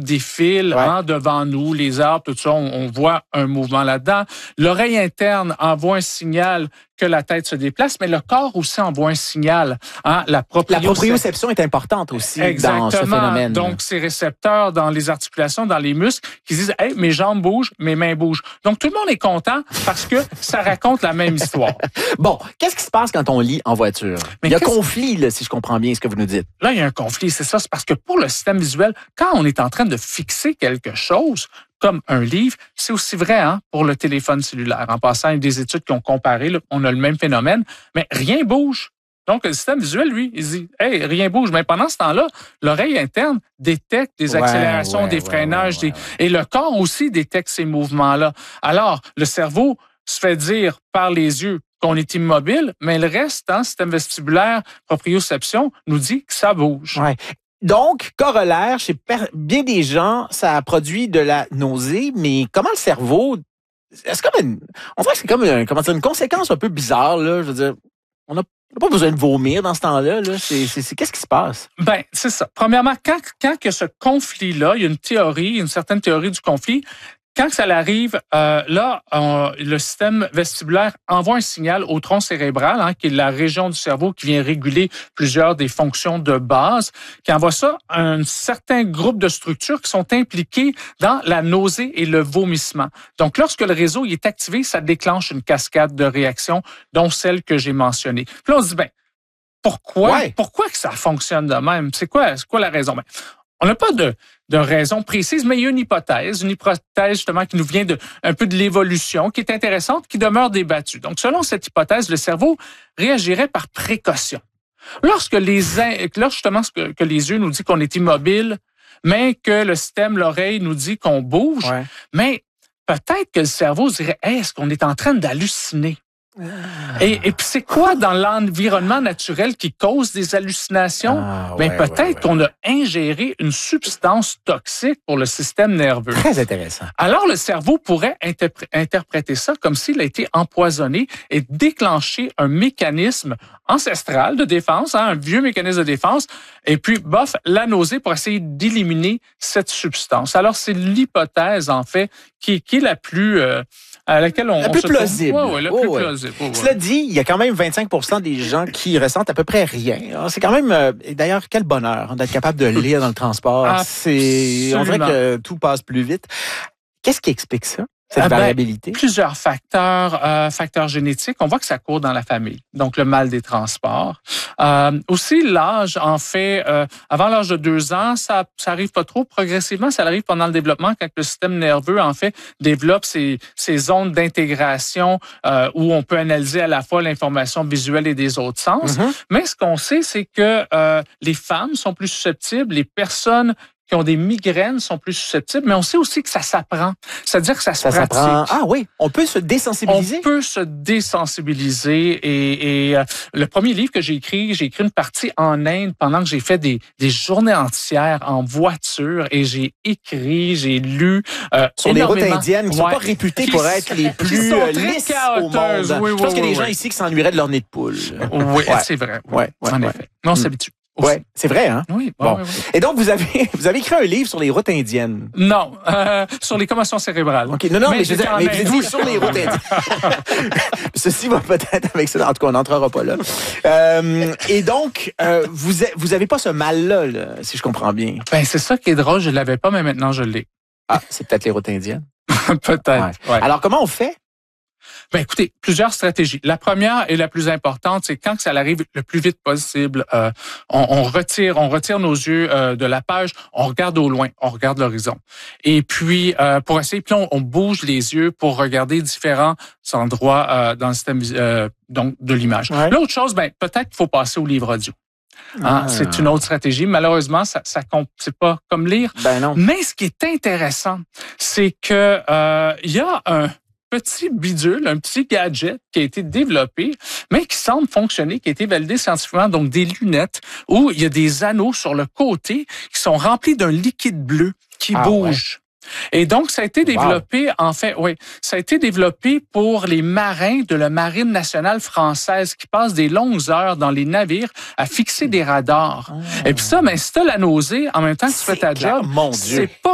défile devant nous, les arbres, tout ça, on voit un mouvement là-dedans. L'oreille interne envoie un signal que la tête se déplace, mais le corps aussi envoie un signal. La proprioception est importante aussi dans ce phénomène. Donc, ces récepteurs dans les articulations, dans les muscles, qui disent « Hey, mes jambes bougent, mes mains bougent ». Donc, tout le monde est content parce que ça raconte la même histoire. Bon, qu'est-ce qui se passe quand on lit en voiture? Il y a conflit, là, si je comprends bien ce que vous nous dites. Là, il y a un conflit, c'est ça. C'est parce que pour le système visuel, quand on est en train de fixer quelque chose, comme un livre, c'est aussi vrai pour le téléphone cellulaire. En passant, il y a des études qui ont comparé, là, on a le même phénomène, mais rien bouge. Donc, le système visuel, lui, il dit « Hey, rien bouge ». Mais pendant ce temps-là, l'oreille interne détecte des accélérations, des freinages, et le corps aussi détecte ces mouvements-là. Alors, le cerveau se fait dire par les yeux qu'on est immobile, mais le reste, système vestibulaire, proprioception, nous dit que ça bouge. Ouais. Donc, corollaire, chez bien des gens, ça produit de la nausée, mais comment le cerveau... on dirait que c'est comme une conséquence un peu bizarre, là. Je veux dire, on n'a pas besoin de vomir dans ce temps-là. Là. Qu'est-ce qui se passe? Ben, c'est ça. Premièrement, quand il y a ce conflit-là, il y a une certaine théorie du conflit. Quand ça arrive, le système vestibulaire envoie un signal au tronc cérébral, qui est la région du cerveau qui vient réguler plusieurs des fonctions de base, qui envoie ça à un certain groupe de structures qui sont impliquées dans la nausée et le vomissement. Donc, lorsque le réseau est activé, ça déclenche une cascade de réactions, dont celle que j'ai mentionnée. Puis là, on se dit, pourquoi que ça fonctionne de même? C'est quoi la raison? On n'a pas de raison précise, mais il y a une hypothèse justement qui nous vient un peu de l'évolution, qui est intéressante, qui demeure débattue. Donc, selon cette hypothèse, le cerveau réagirait par précaution. Lorsque justement que les yeux nous disent qu'on est immobile, mais que le système, l'oreille nous dit qu'on bouge, mais peut-être que le cerveau dirait, est-ce qu'on est en train d'halluciner? Et puis c'est quoi dans l'environnement naturel qui cause des hallucinations? Peut-être qu'on a ingéré une substance toxique pour le système nerveux. Très intéressant. Alors le cerveau pourrait interpréter ça comme s'il a été empoisonné et déclencher un mécanisme ancestral de défense, un vieux mécanisme de défense, et puis la nausée pour essayer d'éliminer cette substance. Alors c'est l'hypothèse en fait qui est la plus à laquelle on plus plausible. La plus plausible. Cela dit, il y a quand même 25% des gens qui ressentent à peu près rien. Alors, c'est quand même, d'ailleurs, quel bonheur d'être capable de lire dans le transport. On dirait que tout passe plus vite. Qu'est-ce qui explique ça? Cette variabilité? Plusieurs facteurs génétiques. On voit que ça court dans la famille. Donc, le mal des transports. Aussi, l'âge, en fait, avant l'âge de 2 ans, ça arrive pas trop. Progressivement, ça arrive pendant le développement quand le système nerveux, en fait, développe ces zones d'intégration où on peut analyser à la fois l'information visuelle et des autres sens. Mm-hmm. Mais ce qu'on sait, c'est que les femmes sont plus susceptibles, les personnes qui ont des migraines sont plus susceptibles, mais on sait aussi que ça s'apprend. C'est-à-dire que ça se pratique. Ah oui, on peut se désensibiliser? On peut se désensibiliser. Et le premier livre que j'ai écrit une partie en Inde pendant que j'ai fait des journées entières en voiture et j'ai écrit, j'ai lu sur les routes indiennes qui ne sont pas réputées pour être les plus lisses au monde. Je pense qu'il y a des gens ici qui s'ennuieraient de leur nez de poule. Oui, c'est vrai. En effet. Mais on s'habitue. Oui, c'est vrai, hein? Oui. Bon. Et donc, vous avez écrit un livre sur les routes indiennes. Non, sur les commotions cérébrales. OK. Non, mais je veux dire, vous sur les routes indiennes. Ceci va peut-être avec ça. En tout cas, on n'entrera pas là. Et donc, vous avez pas ce mal-là, là, si je comprends bien. C'est ça qui est drôle. Je l'avais pas, mais maintenant, je l'ai. Ah, c'est peut-être les routes indiennes. Peut-être. Ouais. Alors, comment on fait? Écoutez, plusieurs stratégies. La première et la plus importante, c'est quand ça arrive le plus vite possible, on retire nos yeux de la page, on regarde au loin, on regarde l'horizon. Et puis, pour essayer, puis on bouge les yeux pour regarder différents endroits dans le système donc de l'image. Ouais. L'autre chose, peut-être qu'il faut passer au livre audio. C'est une autre stratégie. Malheureusement, ça c'est pas comme lire. Non. Mais ce qui est intéressant, c'est que il y a un petit bidule, un petit gadget qui a été développé, mais qui semble fonctionner, qui a été validé scientifiquement, donc des lunettes où il y a des anneaux sur le côté qui sont remplis d'un liquide bleu qui bouge. Et donc, ça a été développé, ça a été développé pour les marins de la Marine nationale française qui passent des longues heures dans les navires à fixer des radars. Et puis ça, si t'as la nausée, en même temps que tu fais ta job, c'est pas